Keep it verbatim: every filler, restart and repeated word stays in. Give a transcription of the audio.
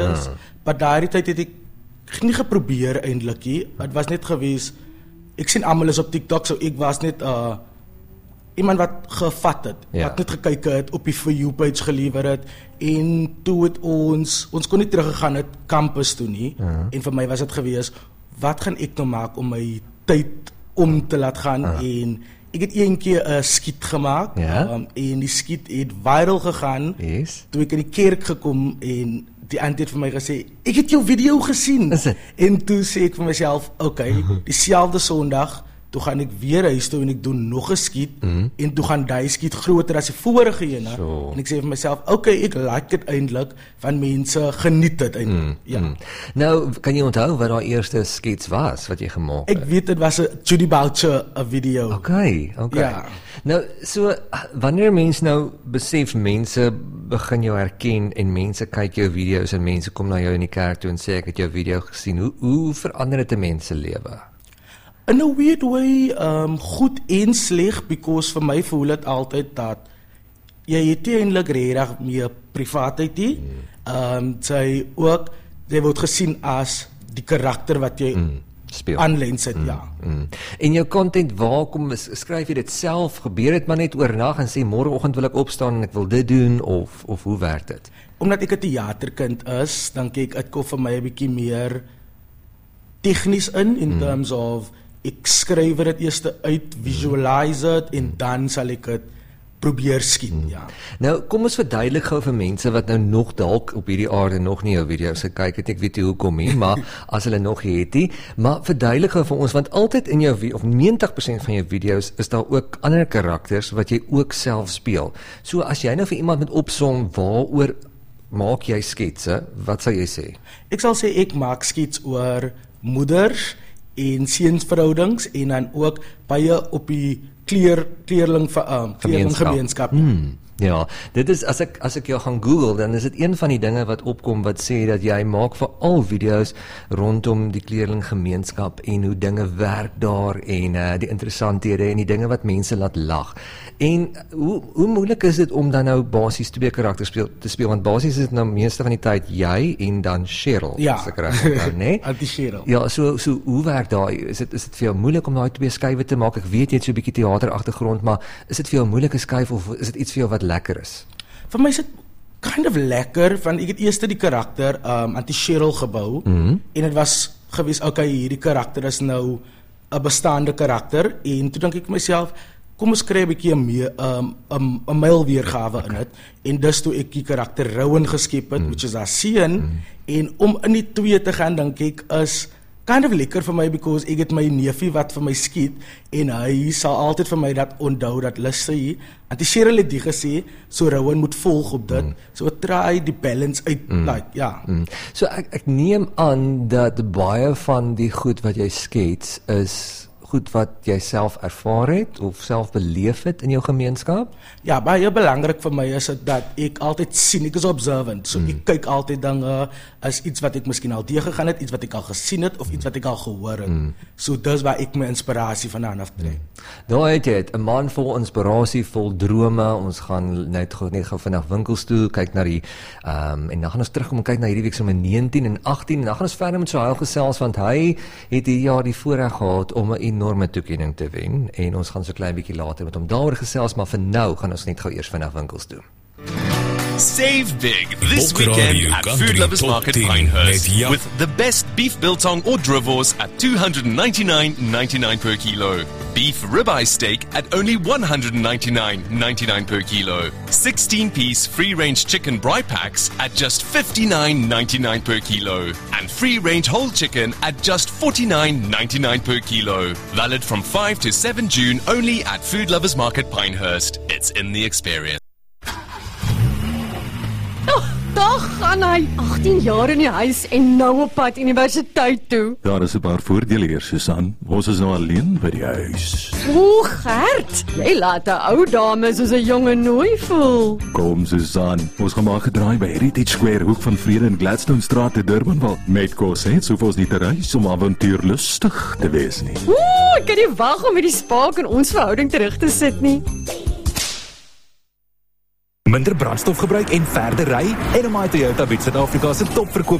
is. Uh. Maar daardie tyd het ek nie geprobeer eintlik nie. Het was net gewees, ek sien almal is op TikTok, so ek was net uh, iemand wat gevat het, ja. wat net gekyk het, op die For You page gelewer het, en toe het ons, ons kon nie teruggegaan het campus toe nie, uh. en vir my was het gewees, wat gaan ek nou maak om my tyd om te laat gaan, uh. en ek het een keer 'n skiet gemaak, ja? um, en die skiet het viral gegaan, yes. toe ek in die kerk gekom, en die auntie het vir my gesê, ek het jou video gesien, en toe sê ek vir myself, oké, okay, dieselfde Sondag, toe gaan ek weer huis toe en ek doen nog 'n skiet, mm. en toe gaan die skiet groter as die vorige ene, so. En ek sê vir myself, oké, okay, ek like dit eintlik, van mense geniet dit eintlik, mm. ja. Mm. Nou, kan jy onthou wat daai eerste skiets was, wat jy gemaak het? Ek weet, dit was 'n Judy Boucher 'n video. Oké, okay, oké. Okay. Ja. Nou, so, wanneer mense nou besef, mense begin jou herken, en mense kyk jou video's, en mense kom na jou in die kerk toe, en sê, ek het jou video gesien, hoe, hoe verander dit 'n mens se lewe? In a weird way, um, goed en sleg, because vir my voel het altyd dat jy het nie eintlik regtig meer privaatheid nie. Mm. Um, sy ook, jy word gesien as die karakter wat jy mm. speel. Aanlyn sit, mm. ja. Mm. En jou content, waar kom, skryf jy dit self, gebeur dit maar net oornag en sê, morgenoggend wil ek opstaan en ek wil dit doen, of, of hoe werk dit? Omdat ek 'n theaterkind is, dan kyk ek kom vir my 'n bietjie meer tegnies in, in mm. terms of ek skryf dit eers uit, visualize dit, en dan sal ek dit probeer skiet, hmm. ja. Nou, kom ons verduidelik gou vir mense wat nou nog dalk op hierdie aarde nog nie jou video's gekyk het, ek weet nie hoekom nie, maar as hulle nog het nie, maar verduidelik gou vir ons, want altyd in jou, of negentig persent van jou video's, is daar ook ander karakters, wat jy ook self speel. So, as jy nou vir iemand met opsom, waaroor maak jy sketse, wat sal jy sê? Ek sal sê, ek maak skets oor moeders, en seunsverhoudings, en dan ook baie op die kleer, kleerling, um, kleerling gemeenskap. Hmm, ja, dit is, as ek, as ek jou gaan Google, dan is dit een van die dinge wat opkom, wat sê dat jy maak veral video's rondom die kleerling gemeenskap, en hoe dinge werk daar, en uh, die interessanthede, en die dinge wat mense laat lag. En hoe, hoe moeilik is dit om dan nou basies twee karakters speel, te speel, want basies is dit nou meeste van die tyd jy, en dan Cheryl, ja, as ek reg onthou, nee? Anti-Cheryl. Ja, so, so hoe werk daai, is dit, is dit vir jou moeilik om daai twee skuwe te maak? Ek weet jy het so 'n bietjie theater agtergrond, maar is dit vir jou moeilike skuif, of is dit iets vir jou wat lekker is? Vir my is dit kind of lekker, want ek het eers die karakter um, Anti-Cheryl gebou, mm-hmm. en het was gewees, okay, hierdie karakter is nou 'n bestaande karakter, en toe dink ek myself, kom ons kry 'n bietjie 'n um, um, 'n myl weergawe in dit, en dus toe ek die karakter Rowan geskep het, mm. which is haar seun, mm. en om in die twee te gaan, dink ek, is kind of lekker vir my, because ek het my neefie wat vir my skiet, en hy sal altyd vir my dat onthou, dat luister hier, Anti-Cheryl het die gesê, so Rowan moet volg op dit, mm. so try die balance uit, mm. like, ja. Mm. So ek, ek neem aan, dat baie van die goed wat jy skets, is goed wat jy self ervaar het, of self beleef het in jou gemeenskap? Ja, baie belangrik vir my is het dat ek altyd sien, ek is observant, so mm. ek kyk altyd dinge as iets wat ek miskien al teëgegaan het, iets wat ek al gesien het, of mm. iets wat ek al gehoor het. Mm. So dis waar ek my inspirasie vandaan aftrek. Mm. Daar het jy het, 'n man vol inspirasie, vol drome, ons gaan net gou net gou vandag winkels toe, kyk na die, um, en dan gaan ons terugkom en kyk na hierdie week sommer negentien en agttien, en dan gaan ons verder met Suhail gesels, want hy het hierdie jaar die voorreg gehad om 'n enorme toekenning te wen, en ons gaan so klein bietjie later met hom daaroor gesels, maar vir nou gaan ons net gou eers vanaf winkels toe. Save big this weekend at Food Lovers Market Pinehurst with the best beef biltong or drivers at two hundred ninety-nine ninety-nine per kilo. Beef ribeye steak at only one hundred ninety-nine ninety-nine per kilo. sixteen piece free-range chicken braai packs at just fifty-nine ninety-nine per kilo. And free-range whole chicken at just forty-nine ninety-nine per kilo. Valid from five to seven June only at Food Lovers Market Pinehurst. It's in the experience. Dag gaan hy, agttien jaar in die huis en nou op pad universiteit toe. Daar is 'n paar voordele hier, Susan. Ons is nou alleen by die huis. O, Gert, jy laat 'n ou dame soos 'n jonge nooi voel. Kom, Susan, ons gaan maar gedraai by Heritage Square, hoek van Vrede en Gladstone Straat te Durbanville. Met kos het so ons nie te reis om avontuurlustig te wees nie. O, ek kan nie wag om met die spaak in ons verhouding terug te sit nie. minder brandstof gebruik en verder ry? En om my Toyota bied Suid-Afrika se topverkoop